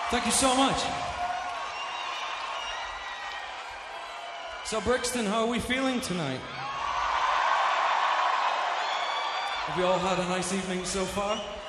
Thank you so much. So, Brixton, how are we feeling tonight? Have we all had a nice evening so far?